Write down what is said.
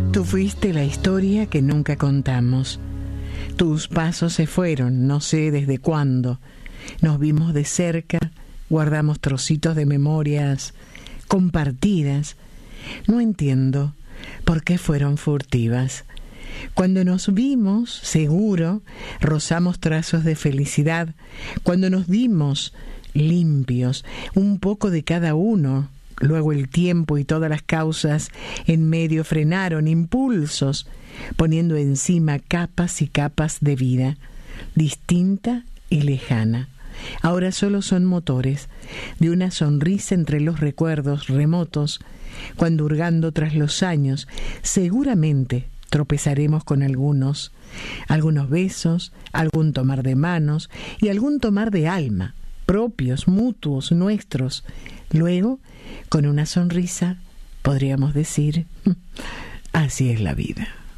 Tú fuiste la historia que nunca contamos. Tus pasos se fueron, no sé desde cuándo. Nos vimos de cerca, guardamos trocitos de memorias compartidas. No entiendo por qué fueron furtivas. Cuando nos vimos, seguro, rozamos trazos de felicidad. Cuando nos dimos limpios, un poco de cada uno. Luego el tiempo y todas las causas en medio frenaron impulsos, poniendo encima capas y capas de vida, distinta y lejana. Ahora solo son motores de una sonrisa entre los recuerdos remotos, cuando hurgando tras los años, seguramente tropezaremos con algunos besos, algún tomar de manos y algún tomar de alma, propios, mutuos, nuestros. Luego, con una sonrisa, podríamos decir, así es la vida.